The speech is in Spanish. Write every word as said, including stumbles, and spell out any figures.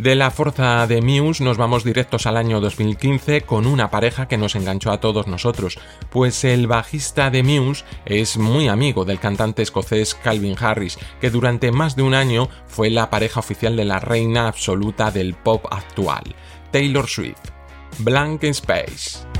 De la fuerza de Muse nos vamos directos al año dos mil quince con una pareja que nos enganchó a todos nosotros, pues el bajista de Muse es muy amigo del cantante escocés Calvin Harris, que durante más de un año fue la pareja oficial de la reina absoluta del pop actual, Taylor Swift. Blank Space.